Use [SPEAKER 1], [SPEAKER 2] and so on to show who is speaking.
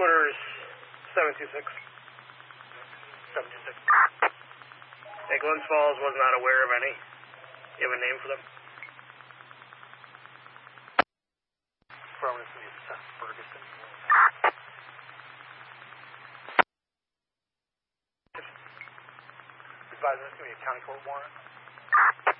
[SPEAKER 1] headquarters 726.
[SPEAKER 2] 726.
[SPEAKER 1] Hey, Glens Falls was not aware of any. You have a name for them?
[SPEAKER 2] Affirmative, to be Seth Ferguson. Advisor, this is going to be a county court warrant.